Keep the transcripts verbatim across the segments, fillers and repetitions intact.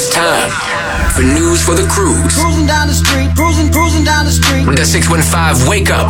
It's time for News for the Cruise. Cruising down the street, cruising, cruising down the street. The six one five Wake Up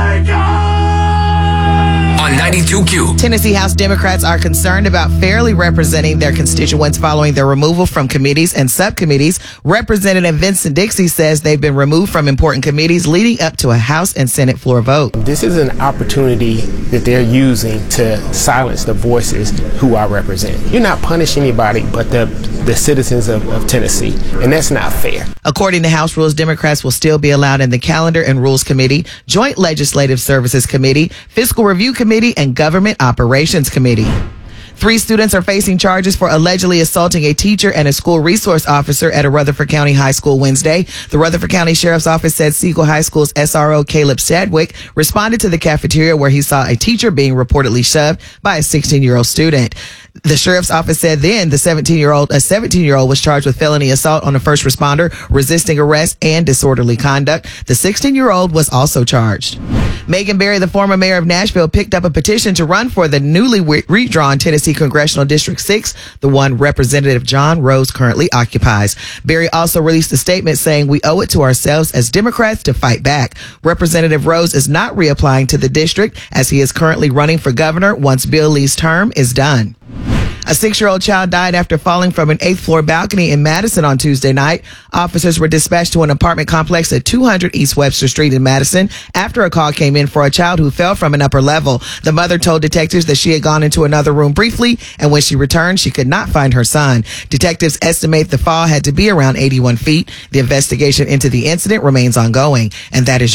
on ninety-two Q. Tennessee House Democrats are concerned about fairly representing their constituents following their removal from committees and subcommittees. Representative Vincent Dixie says they've been removed from important committees leading up to a House and Senate floor vote. This is an opportunity that they're using to silence the voices who I represent. You're not punishing anybody but the, the citizens of, of Tennessee, and that's not fair. According to House rules, Democrats will still be allowed in the Calendar and Rules Committee, Joint Legislative Services Committee, Fiscal Review Committee, and Government Operations Committee. Three students are facing charges for allegedly assaulting a teacher and a school resource officer at a Rutherford County High School Wednesday. The Rutherford County Sheriff's Office said Siegel High School's S R O Caleb Sadwick responded to the cafeteria where he saw a teacher being reportedly shoved by a sixteen-year-old student. The Sheriff's Office said then the seventeen-year-old, a seventeen-year-old was charged with felony assault on a first responder, resisting arrest, and disorderly conduct. The sixteen-year-old was also charged. Megan Barry, the former mayor of Nashville, picked up a petition to run for the newly re- redrawn Tennessee Congressional District six, the one Representative John Rose currently occupies. Barry also released a statement saying we owe it to ourselves as Democrats to fight back. Representative Rose is not reapplying to the district as he is currently running for governor once Bill Lee's term is done. A six-year-old child died after falling from an eighth-floor balcony in Madison on Tuesday night. Officers were dispatched to an apartment complex at two hundred East Webster Street in Madison after a call came in for a child who fell from an upper level. The mother told detectives that she had gone into another room briefly, and when she returned, she could not find her son. Detectives estimate the fall had to be around eighty-one feet. The investigation into the incident remains ongoing, and that is